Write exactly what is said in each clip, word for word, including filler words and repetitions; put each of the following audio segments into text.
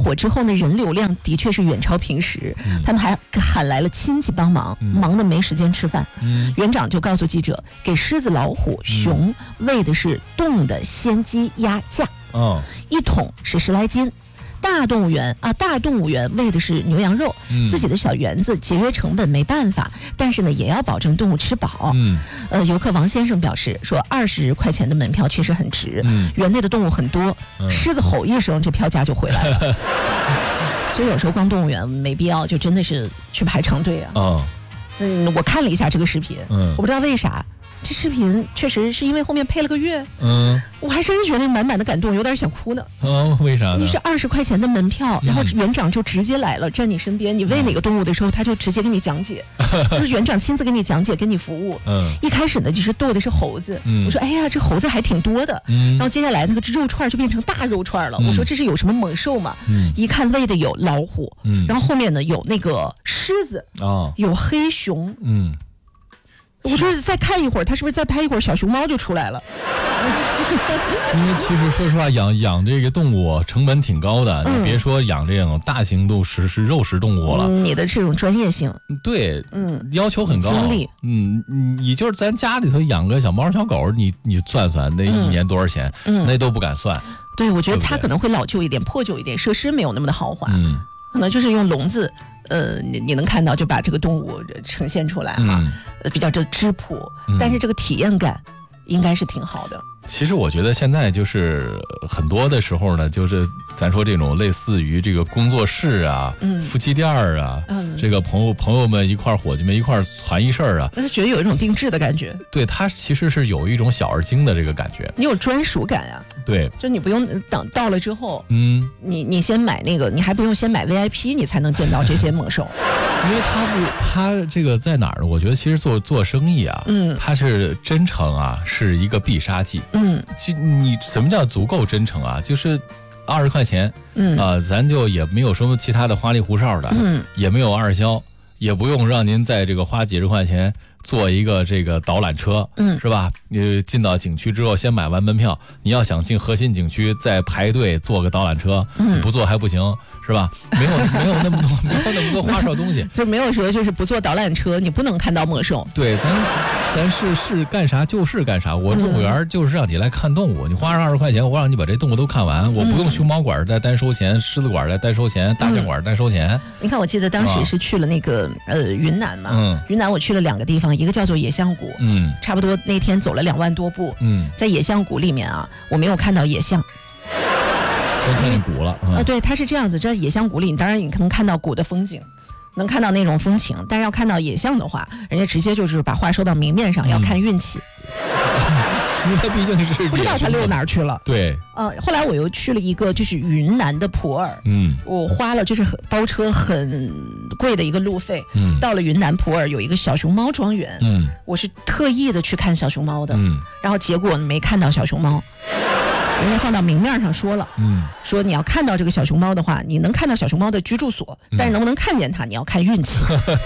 火之后呢，人流量的确是远超平时，嗯、他们还喊来了亲戚帮忙，嗯、忙得没时间吃饭。嗯、园长就告诉记者，给狮子、老虎、熊喂的是冻的鲜鸡、鸭、架，哦，一桶是十来斤。大动物园啊，大动物园喂的是牛羊肉，嗯、自己的小园子节约成本没办法，但是呢也要保证动物吃饱。嗯，呃，游客王先生表示说，二十块钱的门票确实很值。嗯，园内的动物很多，嗯、狮子吼一声，这票价就回来了。其实有时候逛动物园没必要，就真的是去排长队啊。哦，嗯，我看了一下这个视频，嗯，我不知道为啥。这视频确实是因为后面配了个乐，嗯，我还真是觉得满满的感动，有点想哭呢。 哦，为啥呢？ 你是二十块钱的门票，然后园长就直接来了，站你身边，你喂哪个动物的时候，他就直接给你讲解，就是园长亲自给你讲解，给你服务。嗯，一开始呢就是逗的是猴子，嗯、我说哎呀这猴子还挺多的，嗯，然后接下来那个肉串就变成大肉串了，嗯、我说这是有什么猛兽吗？嗯，一看喂的有老虎，嗯，然后后面呢有那个狮子，哦，有黑熊，嗯。我说再看一会儿，他是不是再拍一会儿小熊猫就出来了？ 因为其实说实话，养养这个动物成本挺高的，嗯、你别说养这种大型动物是是肉食动物了， 嗯、你的这种专业性， 对，嗯，要求很高， 精力， 嗯，你就是咱家里头养个小猫小狗，你你算算那一年多少钱，嗯、那都不敢算。 对，我觉得它可能会老旧一点、破旧一点，设施没有那么的豪华，嗯，可能就是用笼子。呃，你你能看到就把这个动物呈现出来哈，嗯、呃，比较的质朴，嗯、但是这个体验感应该是挺好的。 其实我觉得现在就是很多的时候呢，就是咱说这种类似于这个工作室啊、嗯、夫妻店啊，嗯、这个朋友朋友们一块伙计们一块传一事儿啊， 那他觉得有一种定制的感觉。 对，他其实是有一种小而精的这个感觉， 你有专属感啊。 对， 就你不用等到了之后，嗯，你你先买那个，你还不用先买 V I P， 你才能见到这些猛兽。 因为他不，他这个在哪儿呢？我觉得其实做做生意啊，嗯，他是真诚啊，是一个必杀技。嗯，其你什么叫足够真诚啊？就是二十块钱，嗯啊、呃，咱就也没有什么其他的花里胡哨的，嗯，也没有二销，也不用让您在这个花几十块钱坐一个这个导览车，嗯，是吧？你进到景区之后，先买完门票，你要想进核心景区，再排队坐个导览车，嗯，不坐还不行。是吧？没有没有那么多没有那么多花哨东西， 就没有说就是不坐导览车你不能看到猛兽。 对，咱咱是是干啥就是干啥。我动物园就是让你来看动物，嗯、你花上二十块钱，我让你把这动物都看完，我不用熊猫馆再单收钱，狮子馆再单收钱，大象馆单收钱。嗯、 你看，我记得当时是去了那个、啊、呃云南嘛，嗯，云南我去了两个地方，一个叫做野象谷，嗯，差不多那天走了两万多步，嗯，在野象谷里面啊，我没有看到野象。 都看见谷了啊、 呃！对，它是这样子。这野象谷里，你当然你能看到谷的风景，能看到那种风情，但是要看到野象的话，人家直接就是把话说到明面上，嗯、要看运气。 因为它毕竟是不知道它溜哪儿去了。 对， 呃，后来我又去了一个就是云南的普洱，嗯，我花了就是包车很贵的一个路费，嗯，到了云南普洱有一个小熊猫庄园，嗯，我是特意的去看小熊猫的，嗯，然后结果没看到小熊猫。人家放到明面上说了，嗯，说你要看到这个小熊猫的话，你能看到小熊猫的居住所，嗯、但是能不能看见它，你要看运气。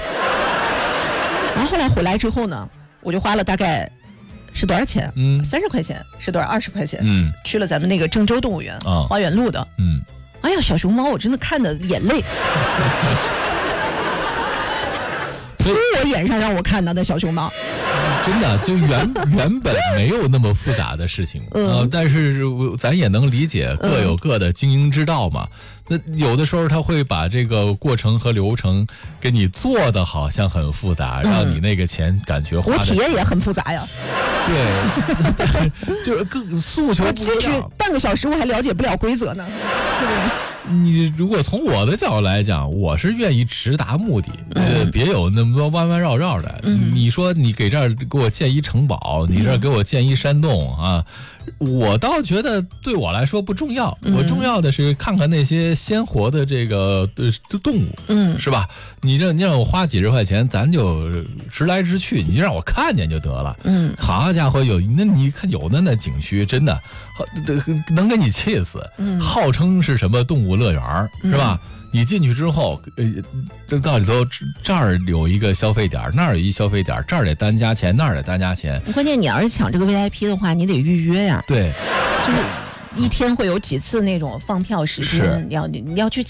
然后后来回来之后呢，我就花了大概是多少钱？嗯，三十块钱是多少？二十块钱？嗯，去了咱们那个郑州动物园，啊、花园路的，嗯，哎呀，小熊猫我真的看的眼泪。扑我眼上让我看到的小熊猫， 真的就原原本没有那么复杂的事情，嗯、呃，但是咱也能理解各有各的经营之道嘛。那有的时候他会把这个过程和流程给你做的好像很复杂，嗯、让你那个钱感觉花的。 我体验也很复杂呀。 对，就是各诉求不一样。 进去半个小时我还了解不了规则呢。 你如果从我的角度来讲，我是愿意直达目的，呃，嗯、别有那么多弯弯绕绕的。嗯、你说你给这儿给我建一城堡，你这儿给我建一山洞啊，我倒觉得对我来说不重要。嗯、我重要的是看看那些鲜活的这个呃动物，嗯，是吧？你这你让我花几十块钱，咱就直来直去，你就让我看见就得了。嗯，好家伙，有那你看有的那景区真的，能给你气死。嗯，号称是什么动物乐园，是吧？嗯、你进去之后，呃，这到里头这儿有一个消费点，那儿有一消费点，这儿得单加钱，那儿得单加钱。 关键你要是抢这个 V I P 的话，你得预约呀。 对， 就是一天会有几次那种放票时间，你要你要去。